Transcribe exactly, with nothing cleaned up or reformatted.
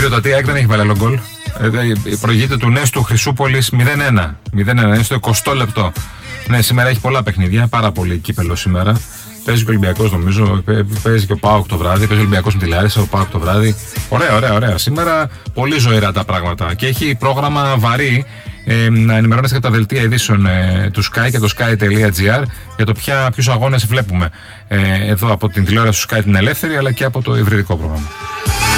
Σπύρο, το τι ΑΕΚ δεν έχει βάλει άλλο γκολ. Προηγείται του Νέστου Χρυσούπολης μηδέν ένα. μηδέν ένα, είναι στο εικοστό λεπτό. Ναι, σήμερα έχει πολλά παιχνίδια, πάρα πολύ κύπελο σήμερα. Παίζει και ο Ολυμπιακός, νομίζω. Παίζει και ο ΠΑΟΚ το βράδυ. Παίζει ο Ολυμπιακός με τη Λάρισα, ο ΠΑΟΚ το βράδυ. Ωραία, ωραία, ωραία. Σήμερα πολύ ζωηρά τα πράγματα. Και έχει πρόγραμμα βαρύ ε, να ενημερώνεστε για τα δελτία ειδήσεων ε, του Sky και το sky.gr για το ποιους αγώνες βλέπουμε ε, εδώ από την τηλεόραση του Sky την ελεύθερη, αλλά και από το υβριδικό πρόγραμμα.